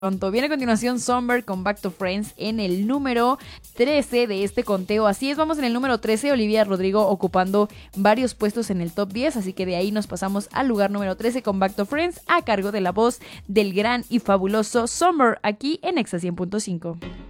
pronto. Viene a continuación Summer con Back to Friends en el número 13 de este conteo. Así es, vamos en el número 13, Olivia Rodrigo ocupando varios puestos en el top 10, así que de ahí nos pasamos al lugar número 13 con Back to Friends a cargo de la voz del gran y fabuloso Summer aquí en Exa 100.5.